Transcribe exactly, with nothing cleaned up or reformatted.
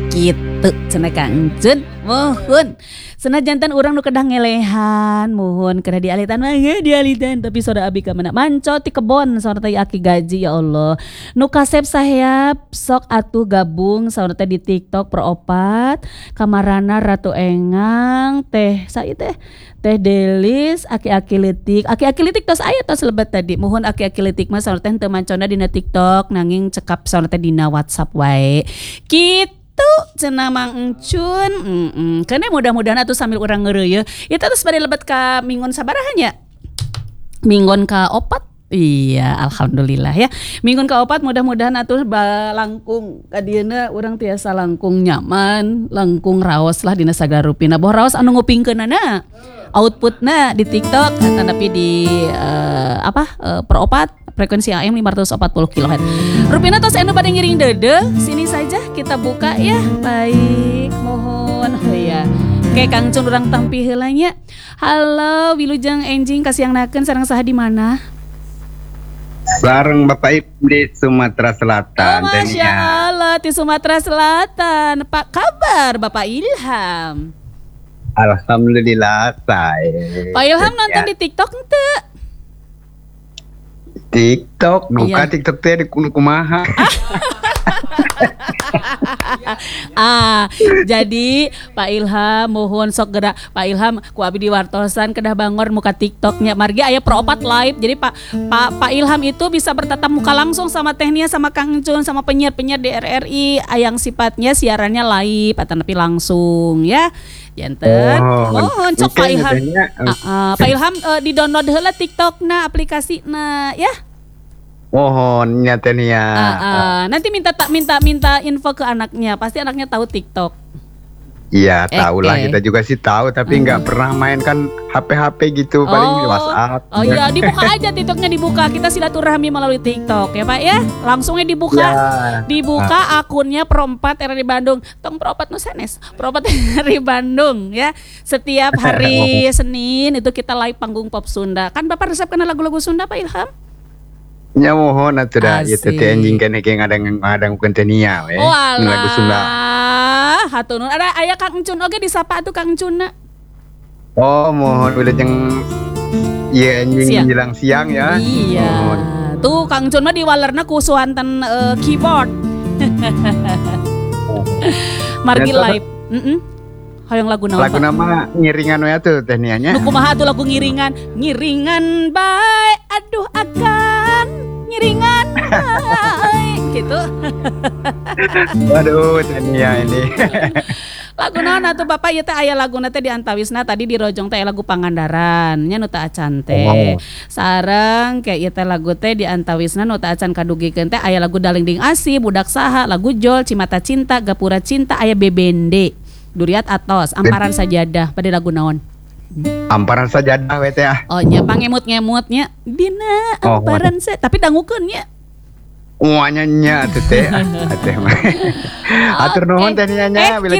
Kitu cenah Kang Encun. Mohon senajan urang nu kedah ngelehan, mohon kedah dialitan mah dialitan tapi soda abi ka mana manco ti kebon saur teh aki gaji ya Allah. Nu kasep sayap sok atuh gabung saur teh di TikTok peropat kamarana Ratu Engang teh sai teh Teh Delis, aki-aki letik, aki-aki letik tos aya tos lebet tadi. Mohon aki-aki letik mah saur teh teu mancona dina TikTok nanging cekap saur teh dina WhatsApp wae. Kitu cenah Mang Encun. Heeh. Kene mudah-mudahan atuh sambil urang ngeureuy. Ieu terus bade lebet ka minggon sabaraha nya? Minggon ka opat. Iya, alhamdulillah ya. Minggon ka opat mudah-mudahan atuh langkung ka dieuna urang tiasa langkung nyaman, langkung raos lah dina sagala rupina. Boh raos anu ngupingkeunana. Outputna di TikTok tapi di uh, apa uh, per opat frekuensi A M lima ratus empat puluh kilohertz. Rupina tos anu bade ngiring dede, sini saja kita buka ya. Baik, mohon. Oh ya. Oke, Kang Encun urang tampi heula nya. Halo, Wilujeng Enjing kasiangnakeun sareng saha di mana? Bareng Bapak Ibu di Sumatera Selatan. Oh, Masya Allah, di Sumatera Selatan. Pak kabar Bapak Ilham? Alhamdulillah saya. Pak Ilham nonton di TikTok ente? TikTok, bukan iya. TikTok teh di kumaha. Ah, jadi Pak Ilham mohon sok gerak Pak Ilham ku abi diwartosan kedah bangor muka TikToknya margi aya peropat live. Jadi Pak Pak Pak Ilham itu bisa bertatap muka langsung sama Tehnia sama Kang Encun sama penyiar-penyiar D R R I yang sifatnya siarannya live atau tapi langsung ya. Janten. Oh, mohon sok Pak Ilham. Uh, uh, Pak Ilham uh, di-download heula TikTokna aplikasina ya. Mohon nyaten ya. Uh, uh, nanti minta tak minta minta info ke anaknya, pasti anaknya tahu TikTok. Iya, tahu lah, okay. kita juga sih tahu tapi nggak uh. pernah main kan H P H P gitu, paling oh. di WhatsApp. Oh iya, dibuka aja TikToknya dibuka. Kita silaturahmi melalui TikTok ya Pak ya. Langsungnya dibuka. Ya. Dibuka uh. akunnya Perompat R R I Bandung. Tong Perompat nu sanes. Perompat R R I Bandung ya. Setiap hari Senin itu kita live panggung pop Sunda. Kan Bapak resep kenal lagu-lagu Sunda Pak Ilham? Nya mohon atuh dah ieu teh anjing kene ge ngadang ngadang kentenia we. Lagu Sunda. Hatur nuhun. Ada aya Kang Encun oge disapa atuh Kang Encunna. Oh, mohon wilujeng ieu anjing menjelang siang ya. Iya. Mohon. Tuh Kang Encun mah diwalerna ku suanten uh, keyboard. Margi live. Heeh. Hoyong lagu naon? Lagu nama ngiringan we atuh teh nianya. Nu kumaha tuh lagu ngiringan? Ngiringan bae aduh akan ngiringan bae gitu. Waduh teh nia ini. Lagu naon atuh Bapak ieu teh aya laguna teh di antawisna tadi di Rojong teh lagu Pangandaran nya nu teu acan teh. Oh. Sareng kayak ieu teh lagu teh di antawisna nu teu acan kadugikeun teh aya lagu Dalingding Asih, Budak Saha, lagu Jol, Cimata Cinta, Gapura Cinta, aya Bebende. Duriat Atos, Amparan Sajadah, pada lagu naon? Amparan Sajadah we teh ah. Oh nya pangemut-ngemutnya dina amparan oh, sa, tapi dangukeun nya. Uanya nya atuh teh. Atuh mah. Atur nuhun teh nya.